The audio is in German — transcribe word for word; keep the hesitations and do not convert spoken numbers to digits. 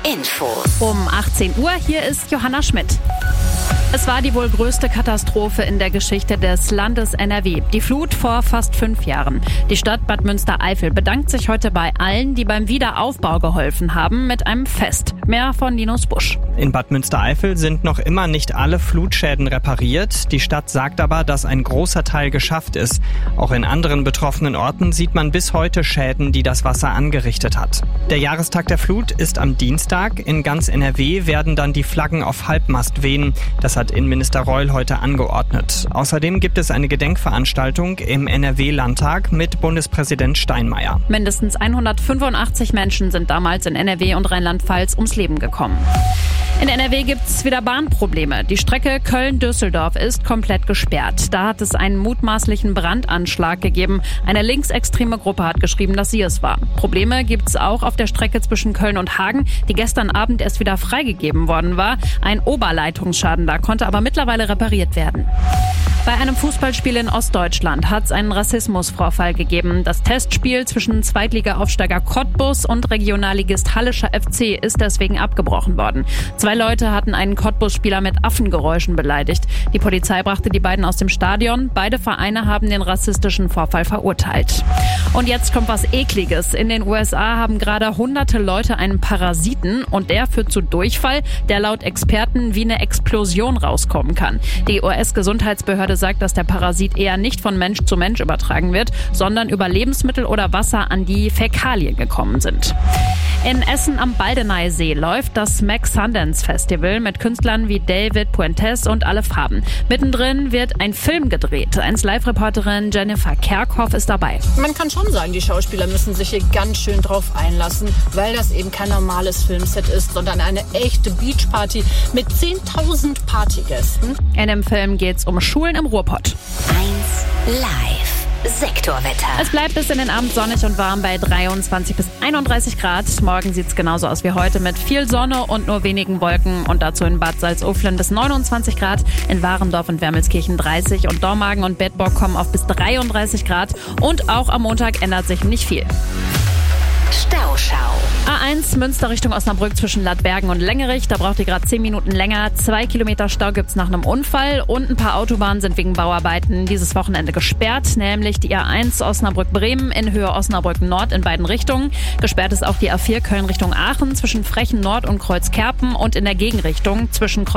Infos. Um achtzehn Uhr, hier ist Johanna Schmidt. Es war die wohl größte Katastrophe in der Geschichte des Landes N R W. Die Flut vor fast fünf Jahren. Die Stadt Bad Münstereifel bedankt sich heute bei allen, die beim Wiederaufbau geholfen haben, mit einem Fest. Mehr von Linus Busch. In Bad Münstereifel sind noch immer nicht alle Flutschäden repariert. Die Stadt sagt aber, dass ein großer Teil geschafft ist. Auch in anderen betroffenen Orten sieht man bis heute Schäden, die das Wasser angerichtet hat. Der Jahrestag der Flut ist am Dienstag. In ganz N R W werden dann die Flaggen auf Halbmast wehen. Das hat Innenminister Reul heute angeordnet. Außerdem gibt es eine Gedenkveranstaltung im N R W-Landtag mit Bundespräsident Steinmeier. Mindestens hundertfünfundachtzig Menschen sind damals in N R W und Rheinland-Pfalz ums Leben gekommen. In N R W gibt es wieder Bahnprobleme. Die Strecke Köln-Düsseldorf ist komplett gesperrt. Da hat es einen mutmaßlichen Brandanschlag gegeben. Eine linksextreme Gruppe hat geschrieben, dass sie es war. Probleme gibt es auch auf der Strecke zwischen Köln und Hagen, die gestern Abend erst wieder freigegeben worden war. Ein Oberleitungsschaden da konnte aber mittlerweile repariert werden. Bei einem Fußballspiel in Ostdeutschland hat es einen Rassismusvorfall gegeben. Das Testspiel zwischen Zweitliga-Aufsteiger Cottbus und Regionalligist Hallischer F C ist deswegen abgebrochen worden. Zwei Leute hatten einen Cottbus-Spieler mit Affengeräuschen beleidigt. Die Polizei brachte die beiden aus dem Stadion. Beide Vereine haben den rassistischen Vorfall verurteilt. Und jetzt kommt was Ekliges. In den U S A haben gerade hunderte Leute einen Parasiten und der führt zu Durchfall, der laut Experten wie eine Explosion rauskommen kann. Die U S-Gesundheitsbehörde sagt, dass der Parasit eher nicht von Mensch zu Mensch übertragen wird, sondern über Lebensmittel oder Wasser an die Fäkalien gekommen sind. In Essen am Baldeneysee läuft das Max Sundance Festival mit Künstlern wie David Puentes und Alle Farben. Mittendrin wird ein Film gedreht. eins Live-Reporterin Jennifer Kerkhoff ist dabei. Man kann schon sagen, die Schauspieler müssen sich hier ganz schön drauf einlassen, weil das eben kein normales Filmset ist, sondern eine echte Beachparty mit zehntausend Partygästen. In dem Film geht's um Schulen im Ruhrpott. eins Live. Sektorwetter. Es bleibt bis in den Abend sonnig und warm bei dreiundzwanzig bis einunddreißig Grad. Morgen sieht's genauso aus wie heute mit viel Sonne und nur wenigen Wolken. Und dazu in Bad Salzuflen bis neunundzwanzig Grad, in Warendorf und Wermelskirchen dreißig und Dormagen und Bedburg kommen auf bis dreiunddreißig Grad. Und auch am Montag ändert sich nicht viel. Stauschau. A eins Münster Richtung Osnabrück zwischen Ladbergen und Längerich. Da braucht ihr gerade zehn Minuten länger. Zwei Kilometer Stau gibt's nach einem Unfall und ein paar Autobahnen sind wegen Bauarbeiten dieses Wochenende gesperrt. Nämlich die A eins Osnabrück-Bremen in Höhe Osnabrück-Nord in beiden Richtungen. Gesperrt ist auch die A vier Köln Richtung Aachen zwischen Frechen Nord und Kreuzkerpen und in der Gegenrichtung zwischen